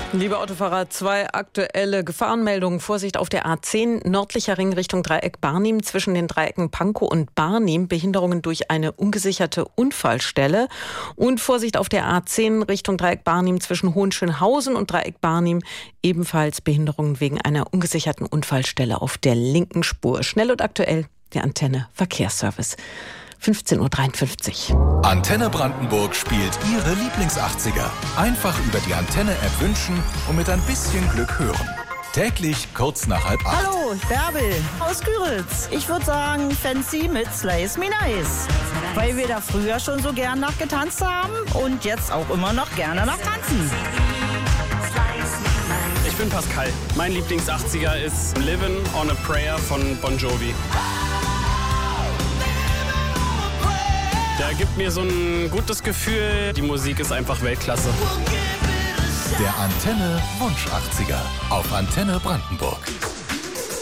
Liebe Autofahrer, 2 aktuelle Gefahrenmeldungen. Vorsicht auf der A10, nördlicher Ring Richtung Dreieck Barnim, zwischen den Dreiecken Pankow und Barnim, Behinderungen durch eine ungesicherte Unfallstelle. Und Vorsicht auf der A10 Richtung Dreieck Barnim, zwischen Hohenschönhausen und Dreieck Barnim, ebenfalls Behinderungen wegen einer ungesicherten Unfallstelle auf der linken Spur. Schnell und aktuell, der Antenne Verkehrsservice. 15:53 Uhr. Antenne Brandenburg spielt Ihre Lieblings-80er. Einfach über die Antenne-App wünschen und mit ein bisschen Glück hören. Täglich kurz nach 7:30. Hallo, Bärbel aus Küritz. Ich würde sagen Fancy mit Slice Me Nice. Weil wir da früher schon so gern nachgetanzt haben und jetzt auch immer noch gerne nachtanzen. Ich bin Pascal. Mein Lieblings-80er ist Livin' on a Prayer von Bon Jovi. Der gibt mir so ein gutes Gefühl. Die Musik ist einfach Weltklasse. Der Antenne Wunsch 80er auf Antenne Brandenburg.